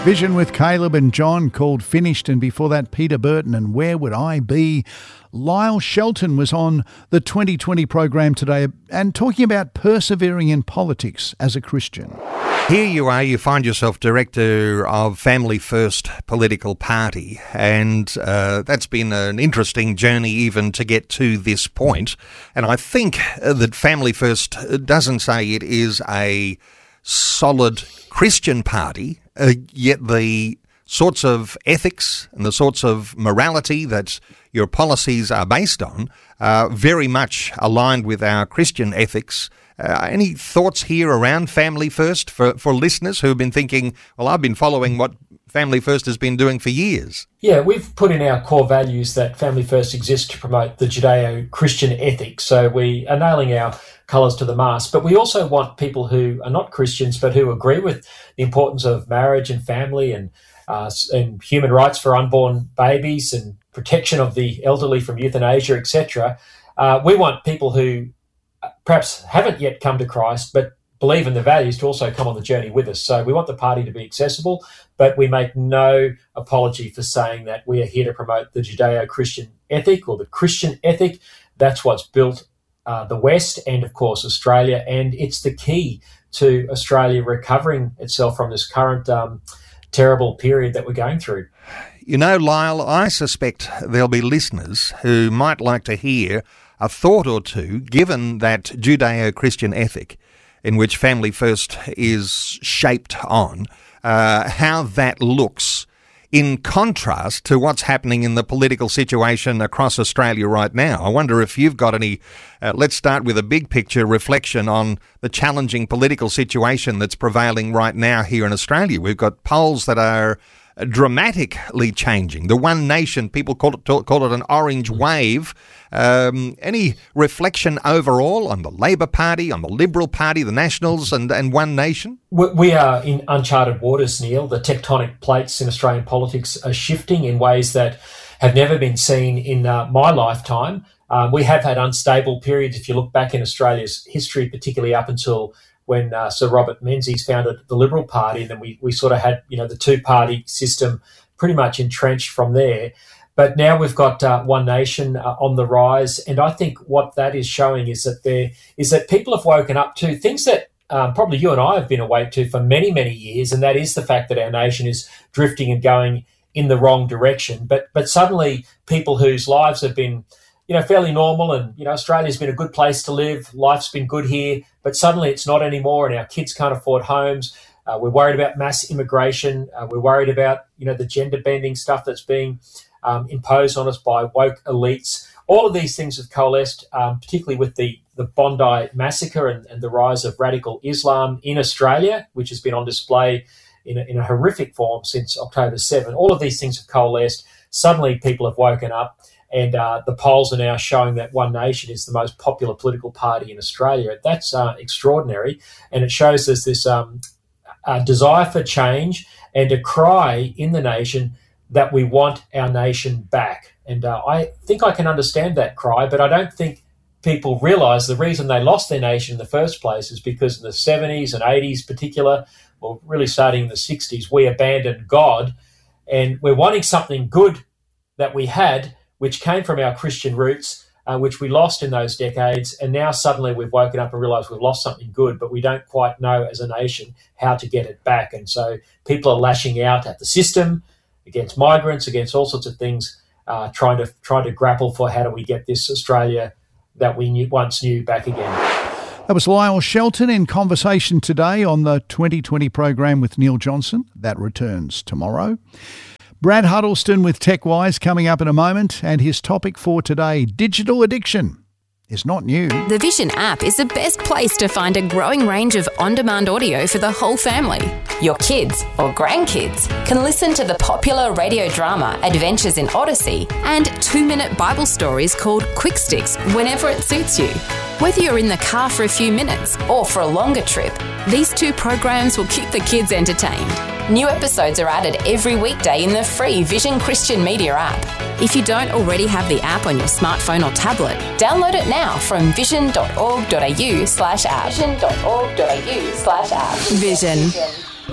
Vision with Caleb and John called Finished, and before that Peter Burton and Where Would I Be? Lyle Shelton was on the 2020 program today and talking about persevering in politics as a Christian. Here you are, you find yourself director of Family First political party, and that's been an interesting journey even to get to this point. And I think that Family First doesn't say it is a solid Christian party, yet the sorts of ethics and the sorts of morality that your policies are based on are very much aligned with our Christian ethics. Any thoughts here around Family First for listeners who have been thinking, well, I've been following what Family First has been doing for years? Yeah, we've put in our core values that Family First exists to promote the Judeo-Christian ethic. So we are nailing our colours to the mast. But we also want people who are not Christians but who agree with the importance of marriage and family and human rights for unborn babies and protection of the elderly from euthanasia, etc. We want people who perhaps haven't yet come to Christ but believe in the values to also come on the journey with us. So we want the party to be accessible, but we make no apology for saying that we are here to promote the Judeo-Christian ethic or the Christian ethic. That's what's built the West and, of course, Australia, and it's the key to Australia recovering itself from this current terrible period that we're going through. You know, Lyle, I suspect there'll be listeners who might like to hear a thought or two, given that Judeo-Christian ethic in which Family First is shaped on, how that looks in contrast to what's happening in the political situation across Australia right now. I wonder if you've got any, let's start with a big picture reflection on the challenging political situation that's prevailing right now here in Australia. We've got polls that are dramatically changing. The One Nation, people call it an orange wave. Any reflection overall on the Labor Party, on the Liberal Party, the Nationals and One Nation? We are in uncharted waters, Neil. The tectonic plates in Australian politics are shifting in ways that have never been seen in my lifetime. We have had unstable periods, if you look back in Australia's history, particularly up until when Sir Robert Menzies founded the Liberal Party, and then we sort of had, the two-party system pretty much entrenched from there. But now we've got One Nation on the rise, and I think what that is showing is that people have woken up to things that probably you and I have been awake to for many, many years, and that is the fact that our nation is drifting and going in the wrong direction. But suddenly people whose lives have been fairly normal, and, Australia's been a good place to live. Life's been good here, but suddenly it's not anymore, and our kids can't afford homes. We're worried about mass immigration. We're worried about, the gender bending stuff that's being imposed on us by woke elites. All of these things have coalesced, particularly with the Bondi massacre and the rise of radical Islam in Australia, which has been on display in a horrific form since October 7. All of these things have coalesced. Suddenly people have woken up. And the polls are now showing that One Nation is the most popular political party in Australia. That's extraordinary. And it shows us this desire for change and a cry in the nation that we want our nation back. And I think I can understand that cry, but I don't think people realise the reason they lost their nation in the first place is because in the 70s and 80s particular, well, really starting in the 60s, we abandoned God. And we're wanting something good that we had, which came from our Christian roots, which we lost in those decades. And now suddenly we've woken up and realised we've lost something good, but we don't quite know as a nation how to get it back. And so people are lashing out at the system, against migrants, against all sorts of things, trying to grapple for how do we get this Australia that we once knew back again. That was Lyle Shelton in conversation today on the 2020 program with Neil Johnson. That returns tomorrow. Brad Huddleston with TechWise coming up in a moment, and his topic for today, digital addiction, is not new. The Vision app is the best place to find a growing range of on-demand audio for the whole family. Your kids or grandkids can listen to the popular radio drama Adventures in Odyssey and 2-minute Bible stories called Quick Sticks whenever it suits you. Whether you're in the car for a few minutes or for a longer trip, these two programs will keep the kids entertained. New episodes are added every weekday in the free Vision Christian Media app. If you don't already have the app on your smartphone or tablet, download it now from vision.org.au/app. Vision.org.au/app. Vision.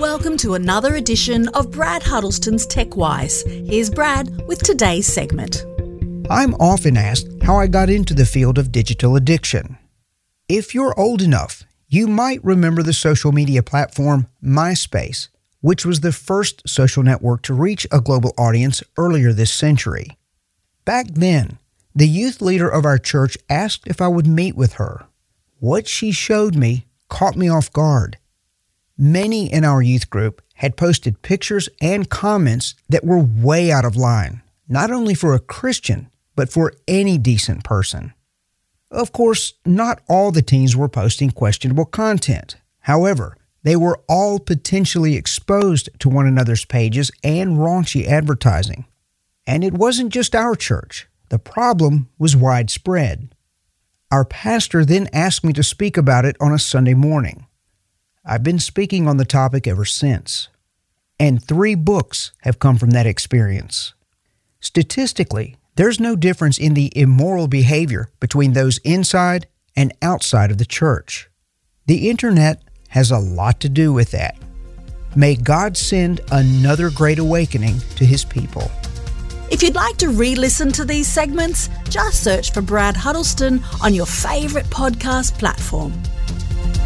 Welcome to another edition of Brad Huddleston's TechWise. Here's Brad with today's segment. I'm often asked how I got into the field of digital addiction. If you're old enough, you might remember the social media platform MySpace, which was the first social network to reach a global audience earlier this century. Back then, the youth leader of our church asked if I would meet with her. What she showed me caught me off guard. Many in our youth group had posted pictures and comments that were way out of line, not only for a Christian, but for any decent person. Of course, not all the teens were posting questionable content. However, they were all potentially exposed to one another's pages and raunchy advertising. And it wasn't just our church. The problem was widespread. Our pastor then asked me to speak about it on a Sunday morning. I've been speaking on the topic ever since, and 3 books have come from that experience. Statistically, there's no difference in the immoral behavior between those inside and outside of the church. The internet has a lot to do with that. May God send another great awakening to His people. If you'd like to re-listen to these segments, just search for Brad Huddleston on your favourite podcast platform.